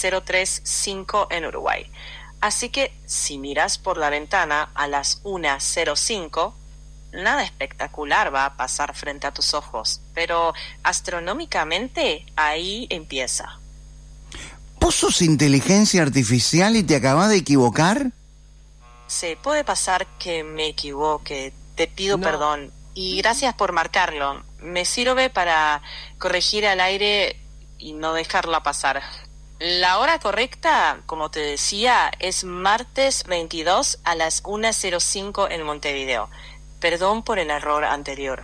035 en Uruguay. Así que si miras por la ventana a las 1:05, nada espectacular va a pasar frente a tus ojos, pero astronómicamente ahí empieza. ¿Vos sos inteligencia artificial y te acabas de equivocar? Se puede pasar que me equivoque, te pido perdón y gracias por marcarlo. Me sirve para corregir al aire y no dejarla pasar. La hora correcta, como te decía, es martes 22 a las 1:05 en Montevideo. Perdón por el error anterior.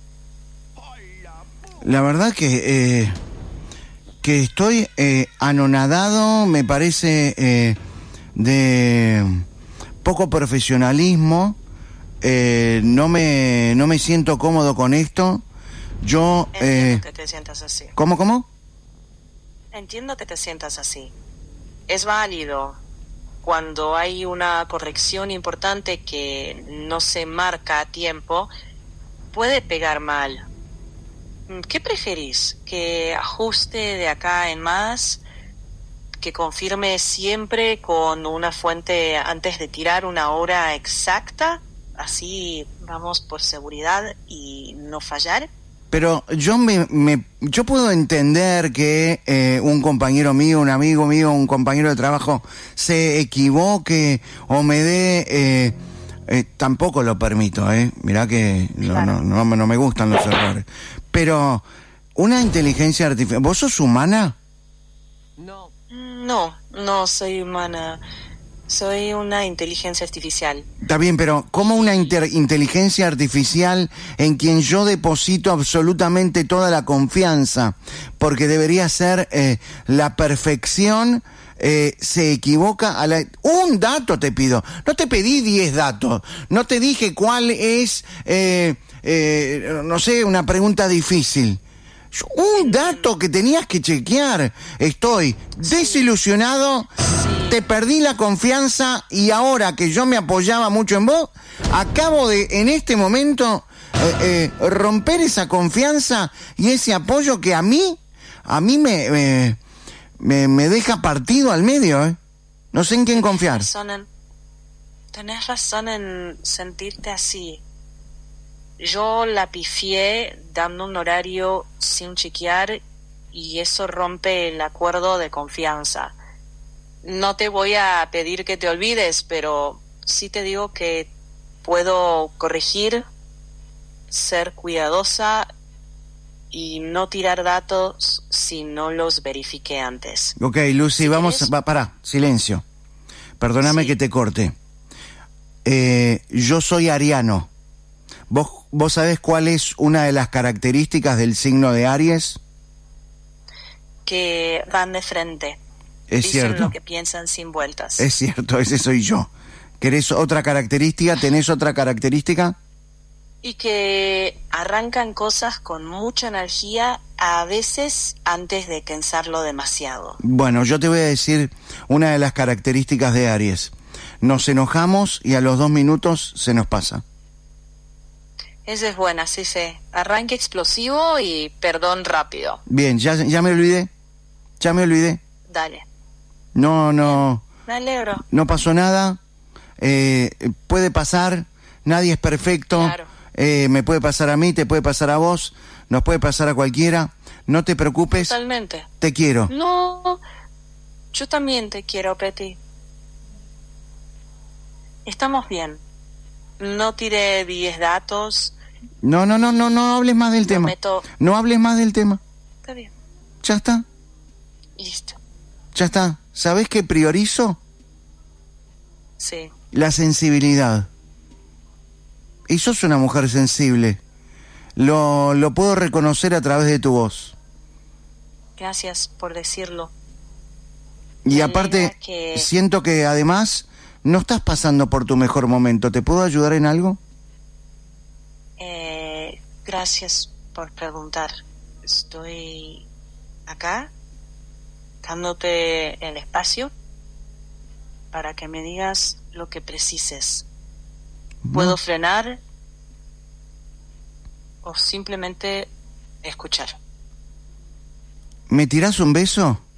La verdad que estoy anonadado, me parece de poco profesionalismo, no me siento cómodo con esto. Yo entiendo que te sientas así. ¿Cómo? Entiendo que te sientas así. Es válido. Cuando hay una corrección importante que no se marca a tiempo, puede pegar mal. ¿Qué preferís? ¿Que ajuste de acá en más? ¿Que confirme siempre con una fuente antes de tirar una hora exacta? Así vamos por seguridad y no fallar. Pero yo puedo entender que un compañero mío, un amigo mío, un compañero de trabajo se equivoque o me dé... tampoco lo permito, mirá que claro. no me gustan los errores. Pero una inteligencia artificial... ¿Vos sos humana? No soy humana. Soy una inteligencia artificial. Está bien, pero ¿cómo una inteligencia artificial en quien yo deposito absolutamente toda la confianza? Porque debería ser la perfección, se equivoca a la... Un dato te pido, no te pedí 10 datos, no te dije cuál es, no sé, una pregunta difícil. Un dato que tenías que chequear. Estoy desilusionado, te perdí la confianza y ahora que yo me apoyaba mucho en vos, acabo de, en este momento, romper esa confianza y ese apoyo que a mí me deja partido al medio, No sé en quién confiar. Tenés razón en sentirte así. Yo la pifié dando un horario sin chequear y eso rompe el acuerdo de confianza. No te voy a pedir que te olvides, pero sí te digo que puedo corregir, ser cuidadosa y no tirar datos si no los verifiqué antes. Ok, Lucy, pará, silencio. Perdóname que te corte. Yo soy ariano. ¿Vos sabés cuál es una de las características del signo de Aries? Que van de frente. Es Dicen cierto. lo que piensan sin vueltas. Es cierto, ese soy yo. ¿Querés otra característica? ¿Tenés otra característica? Y que arrancan cosas con mucha energía, a veces antes de pensarlo demasiado. Bueno, yo te voy a decir una de las características de Aries. Nos enojamos y a los 2 minutos se nos pasa. Esa es buena, sí. Arranque explosivo y perdón rápido. Bien, ya me olvidé. Dale. No. Me alegro. No pasó nada. Puede pasar. Nadie es perfecto. Claro. Me puede pasar a mí, te puede pasar a vos, nos puede pasar a cualquiera. No te preocupes. Totalmente. Te quiero. No, yo también te quiero, Peti. Estamos bien. No tiré 10 datos. No hables más del tema. No hables más del tema. Está bien. Ya está. Listo. Ya está. ¿Sabés qué priorizo? Sí. La sensibilidad. Y sos una mujer sensible. Lo puedo reconocer a través de tu voz. Gracias por decirlo. Y aparte, siento que además no estás pasando por tu mejor momento. ¿Te puedo ayudar en algo? Gracias por preguntar. Estoy acá, dándote el espacio para que me digas lo que precises. ¿Puedo frenar o simplemente escuchar? ¿Me tirás un beso?